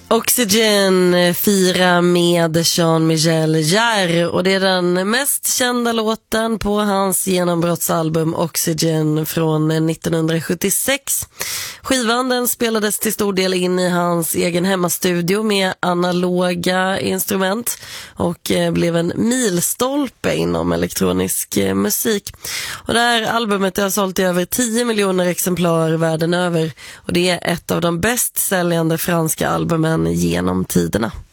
Oxygen firar med Jean-Michel Jarre och det är den mest kända låten på hans genombrottsalbum Oxygen från 1976. Skivan den spelades till stor del in i hans egen hemmastudio med analoga instrument och blev en milstolpe inom elektronisk musik. Och det här albumet har sålt i över 10 miljoner exemplar världen över och det är ett av de bäst säljande franska albumen genom tiderna.